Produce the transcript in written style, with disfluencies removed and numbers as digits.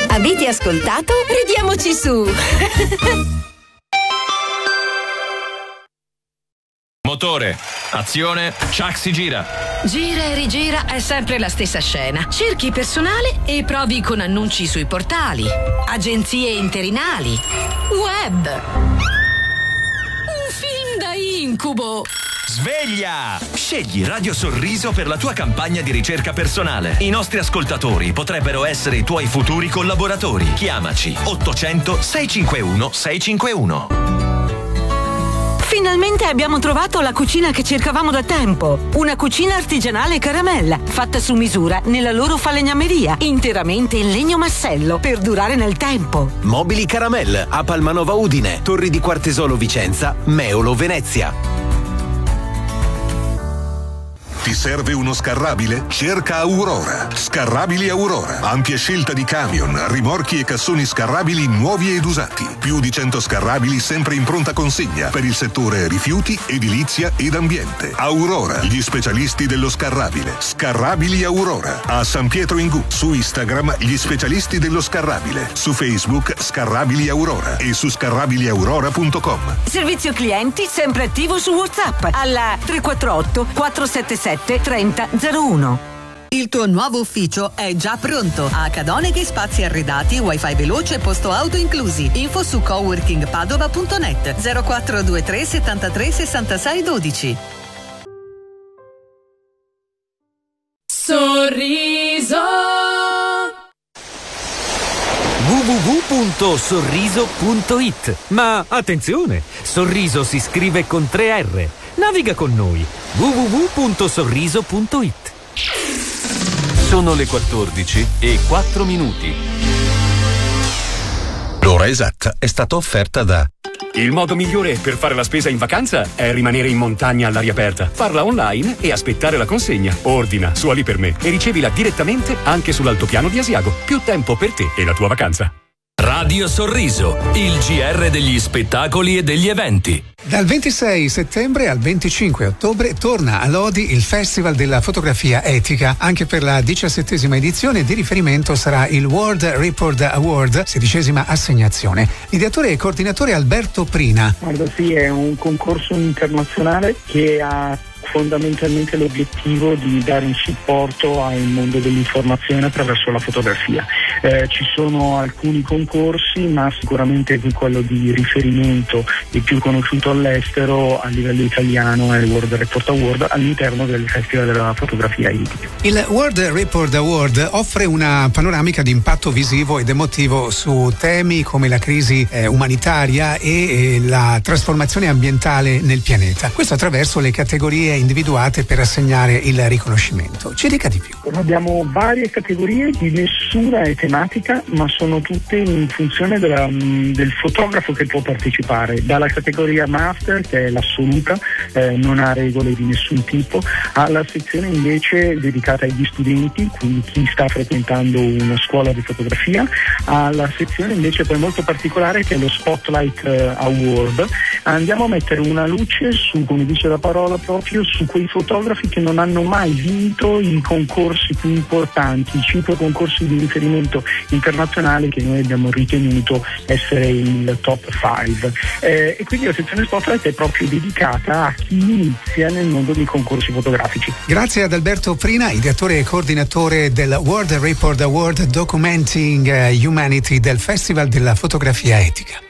Avete ascoltato? Ridiamoci su! Motore, azione, Chuck si gira. Gira e rigira è sempre la stessa scena. Cerchi personale e provi con annunci sui portali, agenzie interinali, web. Un film da incubo. Sveglia! Scegli Radio Sorriso per la tua campagna di ricerca personale. I nostri ascoltatori potrebbero essere i tuoi futuri collaboratori. Chiamaci 800 651 651. Finalmente abbiamo trovato la cucina che cercavamo da tempo. Una cucina artigianale caramella, fatta su misura nella loro falegnameria, interamente in legno massello, per durare nel tempo. Mobili Caramel a Palmanova Udine, Torri di Quartesolo Vicenza, Meolo Venezia. Ti serve uno scarrabile? Cerca Aurora. Scarrabili Aurora. Ampia scelta di camion, rimorchi e cassoni scarrabili nuovi ed usati. Più di 100 scarrabili sempre in pronta consegna per il settore rifiuti, edilizia ed ambiente. Aurora, gli specialisti dello scarrabile. Scarrabili Aurora. A San Pietro in Gu. Su Instagram, gli specialisti dello scarrabile. Su Facebook, Scarrabili Aurora. E su scarrabiliaurora.com. Servizio clienti sempre attivo su WhatsApp alla 348 477 3001. Il tuo nuovo ufficio è già pronto. A Cadoneghi spazi arredati, wifi veloce e posto auto inclusi. Info su coworkingpadova.net 0423 73 66 12. Sorriso. www.sorriso.it. Ma attenzione, Sorriso si scrive con 3 R. Naviga con noi. www.sorriso.it. Sono le 14:04. L'ora esatta è stata offerta da... Il modo migliore per fare la spesa in vacanza è rimanere in montagna all'aria aperta, farla online e aspettare la consegna. Ordina su Ali per me e ricevila direttamente anche sull'altopiano di Asiago. Più tempo per te e la tua vacanza. Radio Sorriso, il GR degli spettacoli e degli eventi. Dal 26 settembre al 25 ottobre torna a Lodi il Festival della Fotografia Etica. Anche per la 17ª edizione di riferimento sarà il World Report Award, 16ª assegnazione. Ideatore e coordinatore Alberto Prina. Guarda, sì, è un concorso internazionale che ha fondamentalmente l'obiettivo di dare un supporto al mondo dell'informazione attraverso la fotografia. Ci sono alcuni concorsi, ma sicuramente quello di riferimento e più conosciuto all'estero a livello italiano è il World Report Award all'interno del Festival della Fotografia Etica. Il World Report Award offre una panoramica di impatto visivo ed emotivo su temi come la crisi umanitaria e la trasformazione ambientale nel pianeta. Questo attraverso le categorie individuate per assegnare il riconoscimento. Ci dica di più. Abbiamo varie categorie, nessuna è tematica, ma sono tutte in funzione del fotografo che può partecipare, dalla categoria Master, che è l'assoluta, non ha regole di nessun tipo, alla sezione invece dedicata agli studenti, quindi chi sta frequentando una scuola di fotografia, alla sezione invece poi molto particolare che è lo Spotlight Award. Andiamo a mettere una luce su, come dice la parola, proprio su quei fotografi che non hanno mai vinto i concorsi più importanti, i 5 concorsi di riferimento internazionale che noi abbiamo ritenuto essere il top 5. E quindi la sezione Spotlight è proprio dedicata a chi inizia nel mondo dei concorsi fotografici. Grazie ad Alberto Prina, ideatore e coordinatore del World Report Award Documenting Humanity del Festival della Fotografia Etica.